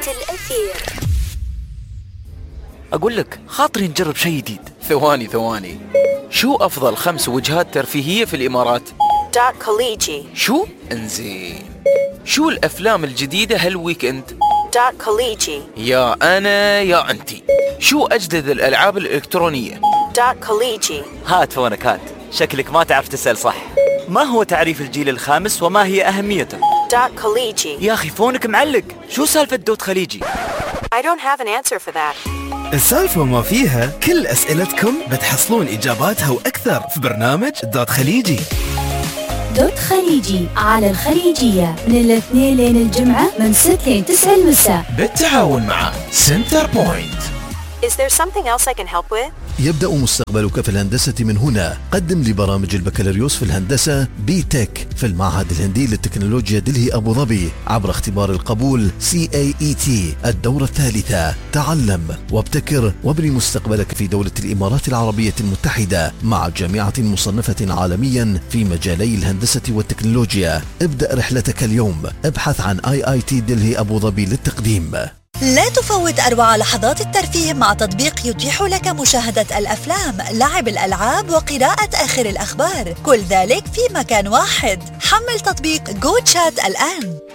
الأثير. أقول لك خاطري نجرب شيء جديد. ثواني. شو أفضل 5 وجهات ترفيهية في الإمارات؟ دوت كوليجي. شو؟ انزين. شو الأفلام الجديدة هالويكند؟ دوت كوليجي. يا أنا يا أنتي. شو أجدد الألعاب الإلكترونية؟ دوت كوليجي. هات فونك هات، شكلك ما تعرف تسأل صح. ما هو تعريف الجيل الخامس وما هي أهميته؟ دوت كوليجي. يا أخي فونك معلق، شو سالفة دوت خليجي؟ I don't have an answer for that. السالفة ما فيها كل أسئلتكم بتحصلون إجاباتها وأكثر في برنامج دوت خليجي. دوت خليجي على الخليجية من الاثنين لين الجمعة من 6 لين 9 المساء بالتعاون مع سنتر بوينت. Is there something else I can help with? يبدأ مستقبلك في الهندسة من هنا. قدم لبرامج البكالوريوس في الهندسة بي-تك في المعهد الهندي للتكنولوجيا دلهي أبو ظبي عبر اختبار القبول CAET الدورة الثالثة. تعلم وابتكر وابني مستقبلك في دولة الإمارات العربية المتحدة مع جامعة مصنفة عالميا في مجالي الهندسة والتكنولوجيا. ابدأ رحلتك اليوم. ابحث عن IIT دلهي أبو ظبي للتقديم. لا تفوت أروع لحظات الترفيه مع تطبيق يتيح لك مشاهدة الأفلام، لعب الألعاب وقراءة آخر الأخبار، كل ذلك في مكان واحد. حمل تطبيق جو تشات الآن.